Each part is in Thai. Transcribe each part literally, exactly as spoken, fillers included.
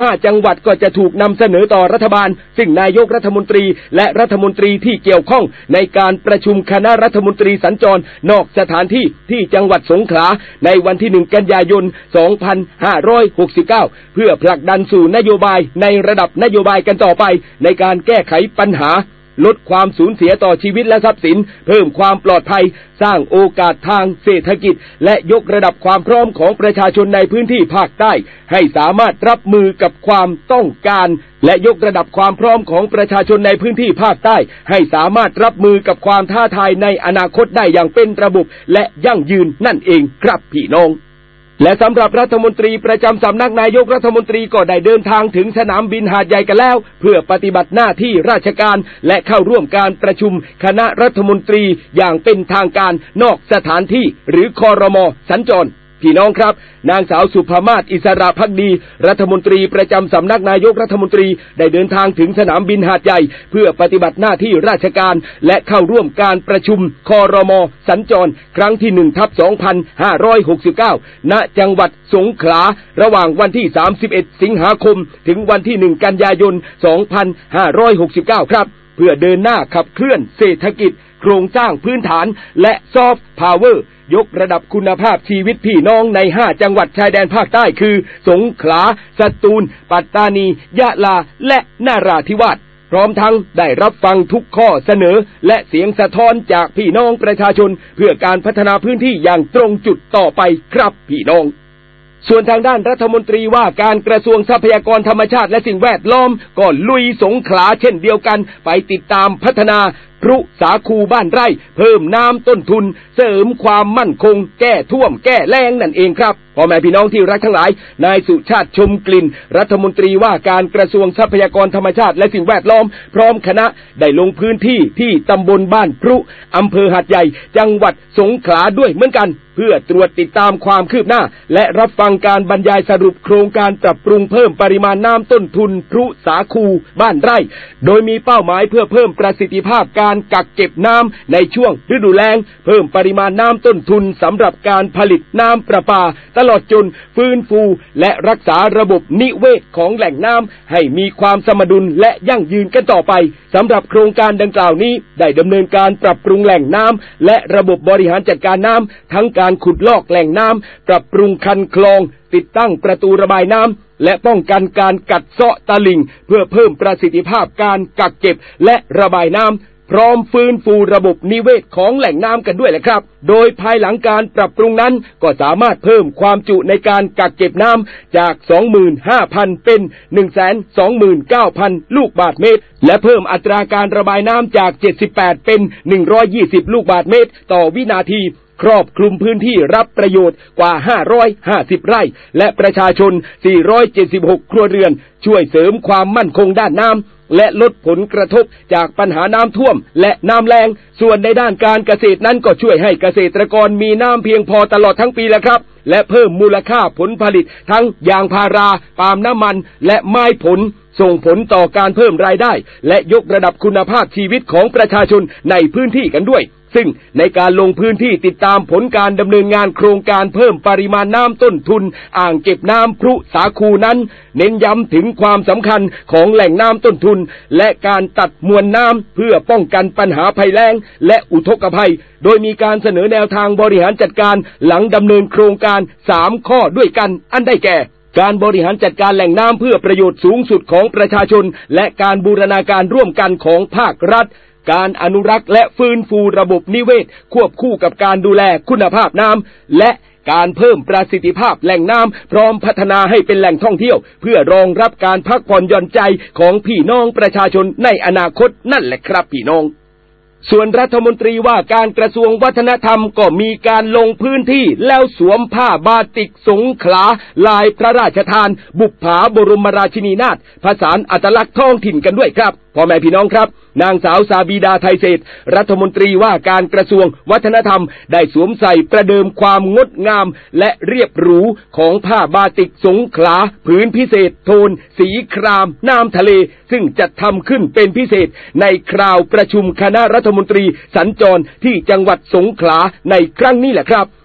ห้าจังหวัดก็จะถูกนำเสนอต่อรัฐบาลซึ่งนายกรัฐมนตรีและรัฐมนตรีที่เกี่ยวข้องในการประชุมคณะรัฐมนตรีสัญจรนอกสถานที่ที่จังหวัดสงขลาในวันที่หนึ่งกันยายนสองพันห้าร้อยหกสิบเก้าเพื่อผลักดันสู่นโยบายในระดับนโยบายกันต่อไปในการแก้ไขปัญหาลดความสูญเสียต่อชีวิตและทรัพย์สินเพิ่มความปลอดภัยสร้างโอกาสทางเศรษฐกิจและยกระดับความพร้อมของประชาชนในพื้นที่ภาคใต้ให้สามารถรับมือกับความต้องการและยกระดับความพร้อมของประชาชนในพื้นที่ภาคใต้ให้สามารถรับมือกับความท้าทายในอนาคตได้อย่างเป็นระบบและยั่งยืนนั่นเองครับพี่น้องและสำหรับรัฐมนตรีประจำสำนักนายกรัฐมนตรีก็ได้เดินทางถึงสนามบินหาดใหญ่กันแล้วเพื่อปฏิบัติหน้าที่ราชการและเข้าร่วมการประชุมคณะรัฐมนตรีอย่างเป็นทางการนอกสถานที่หรือครม.สัญจรพี่น้องครับนางสาวสุภมาศอิสระภักดีรัฐมนตรีประจำสำนักนายกรัฐมนตรีได้เดินทางถึงสนามบินหาดใหญ่เพื่อปฏิบัติหน้าที่ราชการและเข้าร่วมการประชุมครม.สัญจรครั้งที่หนึ่งทับสองพันห้าร้อยหกสิบเก้าณจังหวัดสงขลาระหว่างวันที่สามสิบเอ็ดสิงหาคมถึงวันที่หนึ่งกันยายนสองพันห้าร้อยหกสิบเก้าครับเพื่อเดินหน้าขับเคลื่อนเศรษฐกิจโครงสร้างพื้นฐานและซอฟต์พาวเวอร์ยกระดับคุณภาพชีวิตพี่น้องในห้าจังหวัดชายแดนภาคใต้คือสงขลาสตูลปัตตานียะลาและนราธิวาสพร้อมทั้งได้รับฟังทุกข้อเสนอและเสียงสะท้อนจากพี่น้องประชาชนเพื่อการพัฒนาพื้นที่อย่างตรงจุดต่อไปครับพี่น้องส่วนทางด้านรัฐมนตรีว่าการกระทรวงทรัพยากรธรรมชาติและสิ่งแวดล้อมก็ลุยสงขลาเช่นเดียวกันไปติดตามพัฒนาพรุสาคูบ้านไร่เพิ่มน้ำต้นทุนเสริมความมั่นคงแก้ท่วมแก้แล้งนั่นเองครับพ่อแม่พี่น้องที่รักทั้งหลายนายสุชาติชมกลิ่นรัฐมนตรีว่าการกระทรวงทรัพยากรธรรมชาติและสิ่งแวดล้อมพร้อมคณะได้ลงพื้นที่ที่ตำบลบ้านพรุอำเภอหาดใหญ่จังหวัดสงขลาด้วยเหมือนกันเพื่อตรวจติดตามความคืบหน้าและรับฟังการบรรยายสรุปโครงการปรับปรุงเพิ่มปริมาณน้ำต้นทุนพรุสาคูบ้านไร่โดยมีเป้าหมายเพื่อเพิ่มประสิทธิภาพการกักเก็บน้ำในช่วงฤดูแล้งเพิ่มปริมาณน้ำต้นทุนสำหรับการผลิตน้ำประปาตลอดจนฟื้นฟูและรักษาระบบนิเวศของแหล่งน้ำให้มีความสมดุลและยั่งยืนกันต่อไปสำหรับโครงการดังกล่าวนี้ได้ดำเนินการปรับปรุงแหล่งน้ำและระบบบริหารจัดการน้ำทั้งการขุดลอกแหล่งน้ำปรับปรุงคันคลองติดตั้งประตูระบายน้ำและป้องกันการกัดเซาะตลิ่งเพื่อเพิ่มประสิทธิภาพการกักเก็บและระบายน้ำพร้อมฟื้นฟูระบบนิเวศของแหล่งน้ำกันด้วยแหละครับโดยภายหลังการปรับปรุงนั้นก็สามารถเพิ่มความจุในการกักเก็บน้ำจาก สองหมื่นห้าพัน เป็น หนึ่งแสนสองหมื่นเก้าพัน ลูกบาศก์เมตรและเพิ่มอัตราการระบายน้ำจากเจ็ดสิบแปดเป็นหนึ่งร้อยยี่สิบลูกบาศก์เมตรต่อวินาทีครอบคลุมพื้นที่รับประโยชน์กว่าห้าร้อยห้าสิบไร่และประชาชนสี่ร้อยเจ็ดสิบหกครัวเรือนช่วยเสริมความมั่นคงด้านน้ำและลดผลกระทบจากปัญหาน้ำท่วมและน้ำแล้งส่วนในด้านการเกษตรนั้นก็ช่วยให้เกษตรกรมีน้ำเพียงพอตลอดทั้งปีแล้วครับและเพิ่มมูลค่าผลผลิตทั้งยางพาราปาล์มน้ำมันและไม้ผลส่งผลต่อการเพิ่มรายได้และยกระดับคุณภาพชีวิตของประชาชนในพื้นที่กันด้วยซึ่งในการลงพื้นที่ติดตามผลการดำเนินงานโครงการเพิ่มปริมาณน้ำต้นทุนอ่างเก็บน้ำพรุสาคูนั้นเน้นย้ำถึงความสำคัญของแหล่งน้ำต้นทุนและการตัดมวลน้ำเพื่อป้องกันปัญหาภัยแล้งและอุทกภัยโดยมีการเสนอแนวทางบริหารจัดการหลังดำเนินโครงการสามข้อด้วยกันอันได้แก่การบริหารจัดการแหล่งน้ำเพื่อประโยชน์สูงสุดของประชาชนและการบูรณาการร่วมกันของภาครัฐการอนุรักษ์และฟื้นฟูระบบนิเวศควบคู่กับการดูแลคุณภาพน้ำและการเพิ่มประสิทธิภาพแหล่งน้ำพร้อมพัฒนาให้เป็นแหล่งท่องเที่ยวเพื่อรองรับการพักผ่อนหย่อนใจของพี่น้องประชาชนในอนาคตนั่นแหละครับพี่น้องส่วนรัฐมนตรีว่าการกระทรวงวัฒนธรรมก็มีการลงพื้นที่แล้วสวมผ้าบาติกสงขลาลายพระราชทานบุปผาบรมราชินีนาถผสานอัตลักษณ์ท้องถิ่นกันด้วยครับพ่อแม่พี่น้องครับนางสาวซาบีดาไทยเศรษฐ์รัฐมนตรีว่าการกระทรวงวัฒนธรรมได้สวมใส่ประเดิมความงดงามและเรียบหรูของผ้าบาติกสงขลาผืนพิเศษโทนสีครามน้ำทะเลซึ่งจัดทำขึ้นเป็นพิเศษในคราวประชุมคณะรัฐมนตรีสัญจรที่จังหวัดสงขลาในครั้งนี้แหละครับ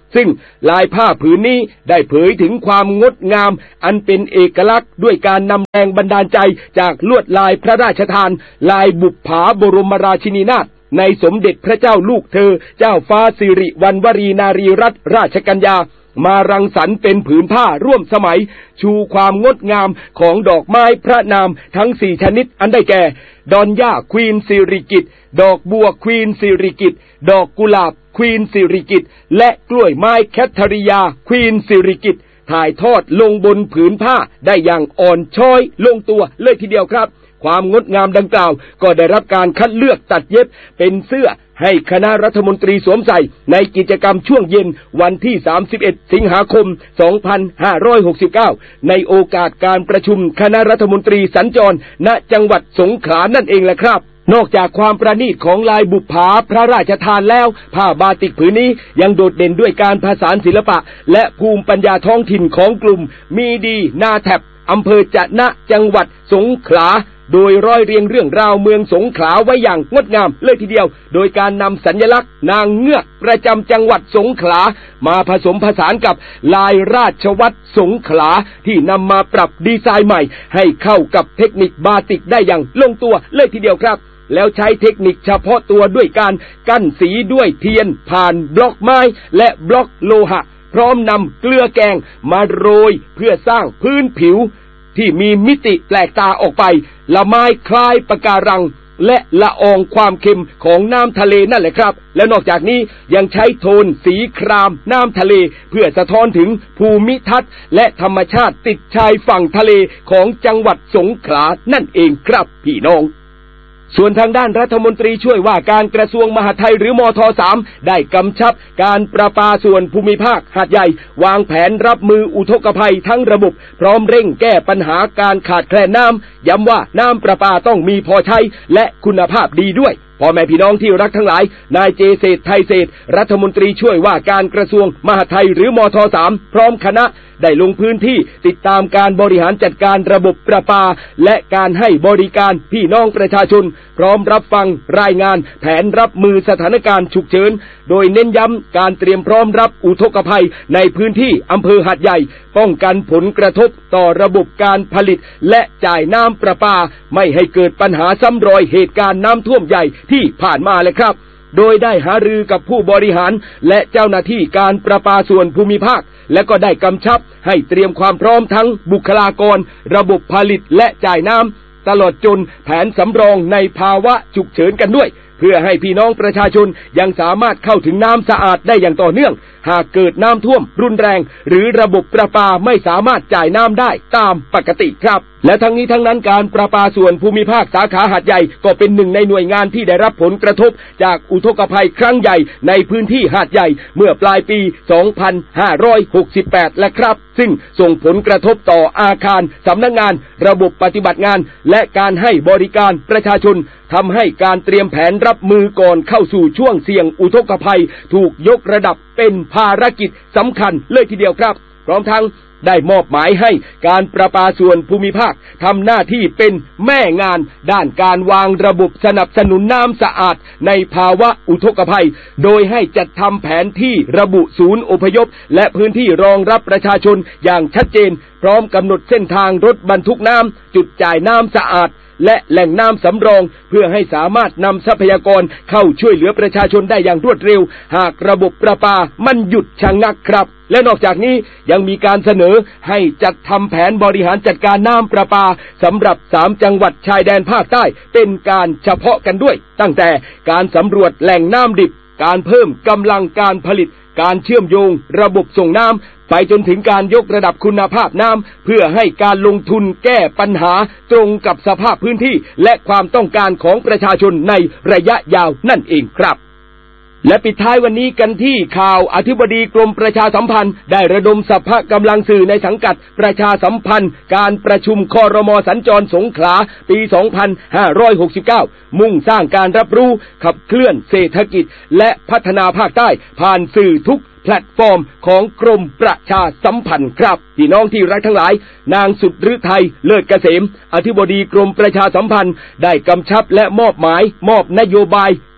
ซึ่งลายผ้าผืนนี้ได้เผยถึงความงดงามอันเป็นเอกลักษณ์ด้วยการนำแรงบันดาลใจจากลวดลายพระราชทานลายบุปผาบรมราชินีนาถในสมเด็จพระเจ้าลูกเธอเจ้าฟ้าสิริวัณวรีนารีรัตนราชกัญญามารังสรรค์เป็นผืนผ้าร่วมสมัยชูความงดงามของดอกไม้พระนามทั้งสี่ชนิดอันได้แก่ดอนย่าควีนสิริกิติ์ดอกบัวควีนสิริกิติ์ดอกกุหลาบควีนสิริกิติ์และกล้วยไม้แคทริยาควีนสิริกิติ์ถ่ายทอดลงบนผืนผ้าได้อย่างอ่อนช้อยลงตัวเลยทีเดียวครับความงดงามดังกล่าวก็ได้รับการคัดเลือกตัดเย็บเป็นเสื้อให้คณะรัฐมนตรีสวมใส่ในกิจกรรมช่วงเย็นวันที่สามสิบเอ็ดสิงหาคมสองพันห้าร้อยหกสิบเก้าในโอกาสการประชุมคณะรัฐมนตรีสัญจรณจังหวัดสงขลานั่นเองแหละครับนอกจากความประณีตของลายบุปผาพระราชทานแล้วผ้าบาติกผืนนี้ยังโดดเด่นด้วยการผสานศิลปะและภูมิปัญญาท้องถิ่นของกลุ่มมีดีนาแถบอำเภอจะนะจังหวัดสงขลาโดยร้อยเรียงเรื่องราวเมืองสงขลาไว้อย่างงดงามเลยทีเดียวโดยการนำสัญลักษณ์นางเงือกประจำจังหวัดสงขลามาผสมผสานกับลายราชวัตรสงขลาที่นำมาปรับดีไซน์ใหม่ให้เข้ากับเทคนิคบาติกได้อย่างลงตัวเลยทีเดียวครับแล้วใช้เทคนิคเฉพาะตัวด้วยการกั้นสีด้วยเทียนผ่านบล็อกไม้และบล็อกโลหะพร้อมนำเกลือแกงมาโรยเพื่อสร้างพื้นผิวที่มีมิติแปลกตาออกไปละไม้คล้ายปะการังและละอองความเค็มของน้ำทะเลนั่นแหละครับและนอกจากนี้ยังใช้โทนสีครามน้ำทะเลเพื่อสะท้อนถึงภูมิทัศน์และธรรมชาติติดชายฝั่งทะเลของจังหวัดสงขลานั่นเองครับพี่น้องส่วนทางด้านรัฐมนตรีช่วยว่าการกระทรวงมหาดไทยหรือมท.สามได้กำชับการประปาส่วนภูมิภาคหาดใหญ่วางแผนรับมืออุทกภัยทั้งระบบพร้อมเร่งแก้ปัญหาการขาดแคลนน้ำย้ำว่าน้ำประปาต้องมีพอใช้และคุณภาพดีด้วยพ่อแม่พี่น้องที่รักทั้งหลายนายเจเศรษฐ์ไทยเศรษฐ์รัฐมนตรีช่วยว่าการกระทรวงมหาดไทยหรือมท.สามพร้อมคณะได้ลงพื้นที่ติดตามการบริหารจัดการระบบประปาและการให้บริการพี่น้องประชาชนพร้อมรับฟังรายงานแผนรับมือสถานการณ์ฉุกเฉินโดยเน้นย้ำการเตรียมพร้อมรับอุทกภัยในพื้นที่อำเภอหาดใหญ่ป้องกันผลกระทบต่อระบบการผลิตและจ่ายน้ำประปาไม่ให้เกิดปัญหาซ้ำรอยเหตุการณ์น้ำท่วมใหญ่ที่ผ่านมาเลยครับโดยได้หารือกับผู้บริหารและเจ้าหน้าที่การประปาส่วนภูมิภาคและก็ได้กำชับให้เตรียมความพร้อมทั้งบุคลากรระบบผลิตและจ่ายน้ำตลอดจนแผนสำรองในภาวะฉุกเฉินกันด้วยเพื่อให้พี่น้องประชาชนยังสามารถเข้าถึงน้ำสะอาดได้อย่างต่อเนื่องหากเกิดน้ำท่วมรุนแรงหรือระบบประปาไม่สามารถจ่ายน้ำได้ตามปกติครับและทั้งนี้ทั้งนั้นการประปาส่วนภูมิภาคสาขาหาดใหญ่ก็เป็นหนึ่งในหน่วยงานที่ได้รับผลกระทบจากอุทกภัยครั้งใหญ่ในพื้นที่หาดใหญ่เมื่อปลายปีสองพันห้าร้อยหกสิบแปดและครับซึ่งส่งผลกระทบต่ออาคารสำนักงานระบบปฏิบัติงานและการให้บริการประชาชนทำให้การเตรียมแผนรับมือก่อนเข้าสู่ช่วงเสี่ยงอุทกภัยถูกยกระดับเป็นภารกิจสำคัญเลยทีเดียวครับพร้อมทั้งได้มอบหมายให้การประปาส่วนภูมิภาคทำหน้าที่เป็นแม่งานด้านการวางระบบสนับสนุนน้ำสะอาดในภาวะอุทกภัยโดยให้จัดทำแผนที่ระบุศูนย์อพยพและพื้นที่รองรับประชาชนอย่างชัดเจนพร้อมกำหนดเส้นทางรถบรรทุกน้ำจุดจ่ายน้ำสะอาดและแหล่งน้ำสำรองเพื่อให้สามารถนำทรัพยากรเข้าช่วยเหลือประชาชนได้อย่างรวดเร็วหากระบบประปามันหยุดชะงักครับและนอกจากนี้ยังมีการเสนอให้จัดทำแผนบริหารจัดการน้ำประปาสำหรับสามจังหวัดชายแดนภาคใต้เป็นการเฉพาะกันด้วยตั้งแต่การสำรวจแหล่งน้ำดิบการเพิ่มกำลังการผลิตการเชื่อมโยงระบบส่งน้ำไปจนถึงการยกระดับคุณภาพน้ำเพื่อให้การลงทุนแก้ปัญหาตรงกับสภาพพื้นที่และความต้องการของประชาชนในระยะยาวนั่นเองครับและปิดท้ายวันนี้กันที่ข่าวอธิบดีกรมประชาสัมพันธ์ได้ระดมสรรพกำลังสื่อในสังกัดประชาสัมพันธ์การประชุมครม.สัญจรสงขลาปีสองพันห้าร้อยหกสิบเก้ามุ่งสร้างการรับรู้ขับเคลื่อนเศรษฐกิจและพัฒนาภาคใต้ผ่านสื่อทุกแพลตฟอร์มของกรมประชาสัมพันธ์ครับพี่น้องที่รักทั้งหลายนางสุดฤทัยเลิศเกษมอธิบดีกรมประชาสัมพันธ์ได้กำชับและมอบหมายมอบนโยบาย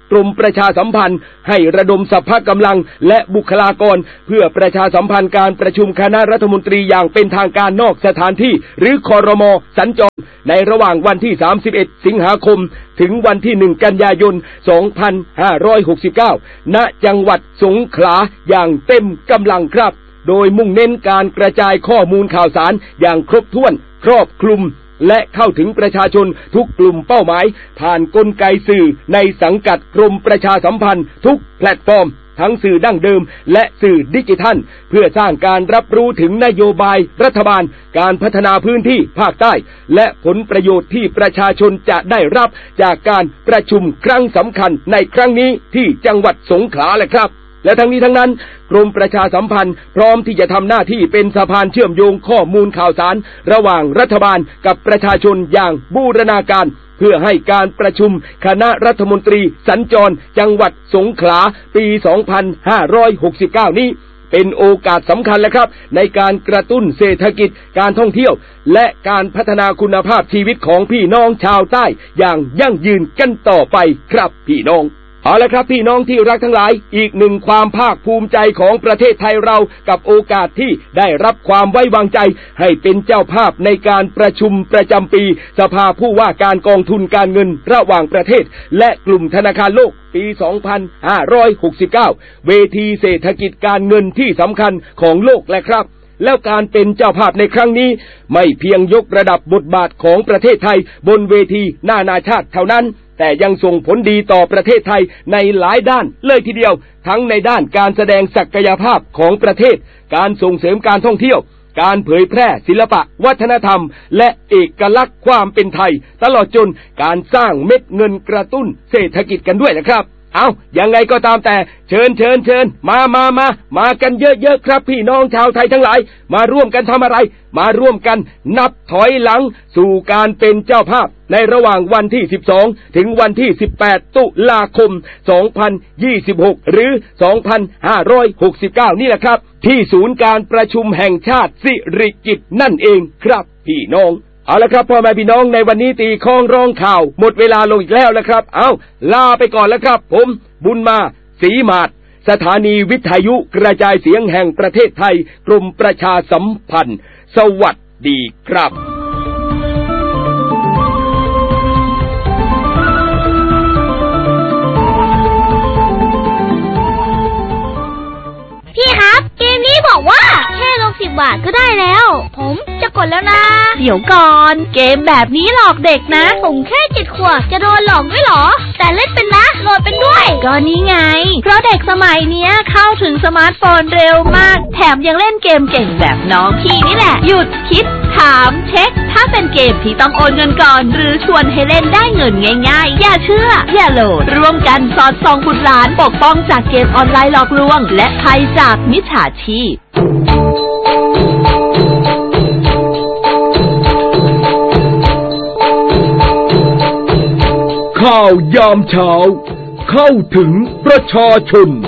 กรมประชาสัมพันธ์ให้ระดมสรรพกำลังและบุคลากรเพื่อประชาสัมพันธ์การประชุมคณะรัฐมนตรีอย่างเป็นทางการนอกสถานที่หรือครม.สัญจรในระหว่างวันที่สามสิบเอ็ดสิงหาคมถึงวันที่หนึ่งกันยายนสองพันห้าร้อยหกสิบเก้าณจังหวัดสงขลาอย่างเต็มกำลังครับโดยมุ่งเน้นการกระจายข้อมูลข่าวสารอย่างครบถ้วนครอบคลุมและเข้าถึงประชาชนทุกกลุ่มเป้าหมายผ่านกลไกสื่อในสังกัดกรมประชาสัมพันธ์ทุกแพลตฟอร์มทั้งสื่อดั้งเดิมและสื่อดิจิทัลเพื่อสร้างการรับรู้ถึงนโยบายรัฐบาลการพัฒนาพื้นที่ภาคใต้และผลประโยชน์ที่ประชาชนจะได้รับจากการประชุมครั้งสำคัญในครั้งนี้ที่จังหวัดสงขลาแหละครับและทั้งนี้ทั้งนั้นกรมประชาสัมพันธ์พร้อมที่จะทำหน้าที่เป็นสะพานเชื่อมโยงข้อมูลข่าวสารระหว่างรัฐบาลกับประชาชนอย่างบูรณาการเพื่อให้การประชุมคณะรัฐมนตรีสัญจรจังหวัดสงขลาปีสองพันห้าร้อยหกสิบเก้านี้เป็นโอกาสสำคัญแล้วครับในการกระตุ้นเศรษฐกิจการท่องเที่ยวและการพัฒนาคุณภาพชีวิตของพี่น้องชาวใต้อย่างยั่งยืนกันต่อไปครับพี่น้องเอาละครับพี่น้องที่รักทั้งหลายอีกหนึ่งความภาคภูมิใจของประเทศไทยเรากับโอกาสที่ได้รับความไว้วางใจให้เป็นเจ้าภาพในการประชุมประจำปีสภาผู้ว่าการกองทุนการเงินระหว่างประเทศและกลุ่มธนาคารโลกปีสองพันห้าร้อยหกสิบเก้าเวทีเศรษฐกิจการเงินที่สำคัญของโลกแหละครับแล้วการเป็นเจ้าภาพในครั้งนี้ไม่เพียงยกระดับบทบาทของประเทศไทยบนเวทีนานาชาติเท่านั้นแต่ยังส่งผลดีต่อประเทศไทยในหลายด้านเลยทีเดียวทั้งในด้านการแสดงศักยภาพของประเทศการส่งเสริมการท่องเที่ยวการเผยแพร่ศิลปะวัฒนธรรมและเอกลักษณ์ความเป็นไทยตลอดจนการสร้างเม็ดเงินกระตุ้นเศรษฐกิจกันด้วยนะครับเอายังไงก็ตามแต่เชิญเชิญเชิญมามามามากันเยอะๆครับพี่น้องชาวไทยทั้งหลายมาร่วมกันทำอะไรมาร่วมกันนับถอยหลังสู่การเป็นเจ้าภาพในระหว่างวันที่สิบสองถึงวันที่สิบแปดตุลาคมสองพันยี่สิบหกหรือสองพันห้าร้อยหกสิบเก้านี่แหละครับที่ศูนย์การประชุมแห่งชาติสิริกิติ์นั่นเองครับพี่น้องเอาละครับพ่อแม่พี่น้องในวันนี้ตีข้องร้องข่าวหมดเวลาลงอีกแล้วละครับเอาลาไปก่อนแล้วครับผมบุญมาศรีมาศสถานีวิทยุกระจายเสียงแห่งประเทศไทยกรมประชาสัมพันธ์สวัสดีครับพี่ครับเกมนี้บอกว่าแค่ลงสิบบาทก็ได้แล้วผมจะกดแล้วนะเดี๋ยวก่อนเกมแบบนี้หลอกเด็กนะผมแค่เจ็ดขวบจะโดนหลอกด้วยหรอแต่เล่นเป็นนะโหลดเป็นด้วยก็นี่ไงเพราะเด็กสมัยเนี้ยเข้าถึงสมาร์ทโฟนเร็วมากแถมยังเล่นเกมเก่งแบบน้องพี่นี่แหละหยุดคิดถามเช็คถ้าเป็นเกมที่ต้องโอนเงินก่อนหรือชวนให้เล่นได้เงินง่ายๆอย่าเชื่ออย่าโหลดร่วมกันสอดส่องบุตรหลานปกป้องจากเกมออนไลน์หลอกลวงและภัยจากมิจฉาชีพข่าวยามเช้าเข้าถึงประชาชน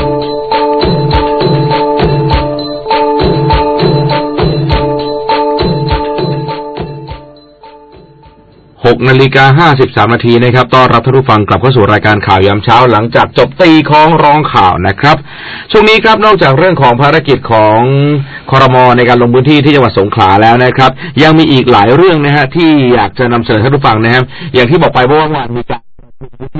หกนาฬิกาห้าสิบสามนาทีนะครับต้อนรับท่านผู้ฟังกลับเข้าสู่รายการข่าวยามเช้าหลังจากจบตีข้องร้องข่าวนะครับช่วงนี้ครับนอกจากเรื่องของภารกิจของครม.ในการลงพื้นที่ที่จังหวัดสงขลาแล้วนะครับยังมีอีกหลายเรื่องนะฮะที่อยากจะนำเสนอท่านผู้ฟังนะครับอย่างที่บอกไปว่าเมื่อวานมีการ